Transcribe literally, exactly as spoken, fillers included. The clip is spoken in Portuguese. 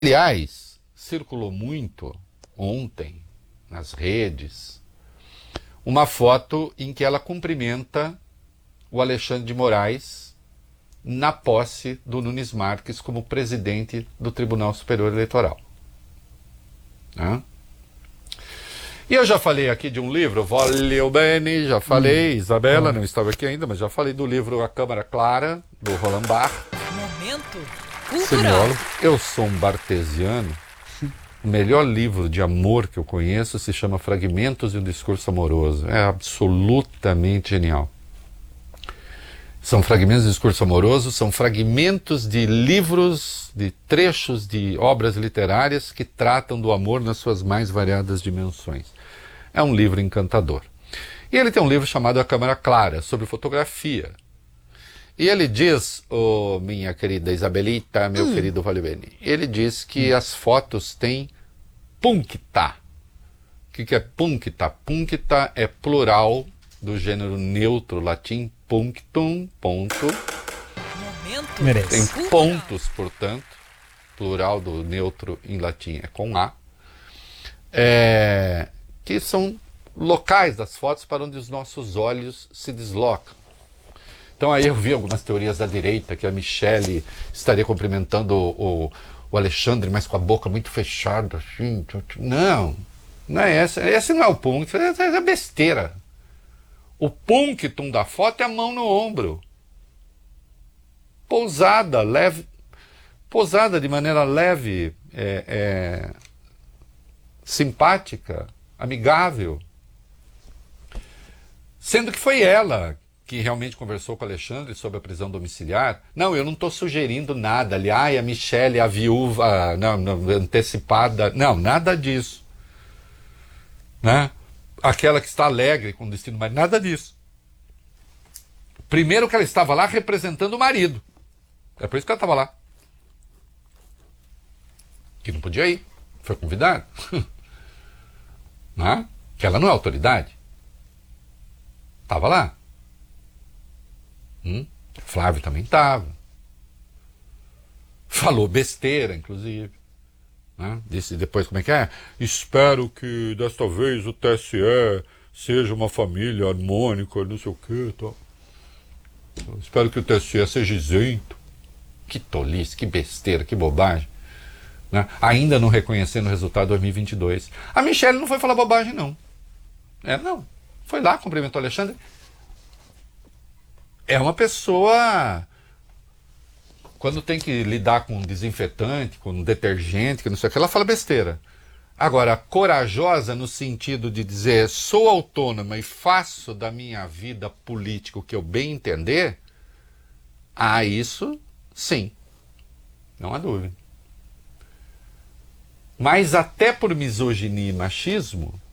Aliás, circulou muito ontem nas redes uma foto em que ela cumprimenta o Alexandre de Moraes na posse do Nunes Marques como presidente do Tribunal Superior Eleitoral. Né? E eu já falei aqui de um livro, Voglio bene, já falei, hum. Isabela hum. não estava aqui ainda, mas já falei do livro A Câmara Clara, do Roland Barthes. Momento Semiólogo. Eu sou um bartesiano. O melhor livro de amor que eu conheço se chama Fragmentos de um Discurso Amoroso. É absolutamente genial. São fragmentos de discurso amoroso, são fragmentos de livros, de trechos de obras literárias que tratam do amor nas suas mais variadas dimensões. É um livro encantador. E ele tem um livro chamado A Câmara Clara, sobre fotografia. E ele diz, oh, minha querida Isabelita, meu hum. querido Voglio bene, ele diz que hum. as fotos têm puncta. O que, que é puncta? Puncta é plural do gênero neutro latim punctum, ponto. Momento. Tem pontos, portanto, plural do neutro em latim é com A, é, que são locais das fotos para onde os nossos olhos se deslocam. Então aí eu vi algumas teorias da direita, que a Michelle estaria cumprimentando o, o, o Alexandre, mas com a boca muito fechada, assim. Não, não é essa. Esse não é o ponto, essa é besteira. O punctum da foto é a mão no ombro. Pousada, leve, pousada de maneira leve, é, é, simpática, amigável. Sendo que foi ela que realmente conversou com o Alexandre sobre a prisão domiciliar. Não, eu não estou sugerindo nada ali. Ai, a Michelle, a viúva não, não, antecipada. Não, nada disso. Né? Aquela que está alegre com o destino, mas nada disso. Primeiro que ela estava lá representando o marido. É por isso que ela estava lá. Que não podia ir. Foi convidada. Né? Que ela não é autoridade. Estava lá. Hum? Flávio também estava. Falou besteira, inclusive. Né? Disse depois como é que é? Espero que desta vez o T S E seja uma família harmônica, não sei o que. Tal. Espero que o T S E seja isento. Que tolice, que besteira, que bobagem. Né? Ainda não reconhecendo o resultado de dois mil e vinte e dois. A Michelle não foi falar bobagem, não. É, não. Foi lá, cumprimentou o Alexandre. É uma pessoa, quando tem que lidar com desinfetante, com detergente, que não sei o que, ela fala besteira. Agora, corajosa no sentido de dizer, sou autônoma e faço da minha vida política o que eu bem entender, ah, isso sim, não há dúvida. Mas até por misoginia e machismo,